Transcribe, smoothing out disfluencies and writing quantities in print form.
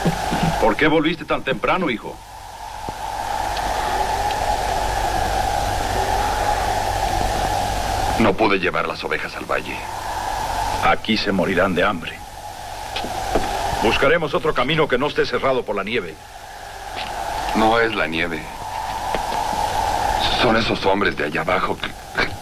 ¿Por qué volviste tan temprano, hijo? No pude llevar las ovejas al valle. Aquí se morirán de hambre. Buscaremos otro camino que no esté cerrado por la nieve. No es la nieve. Son esos hombres de allá abajo que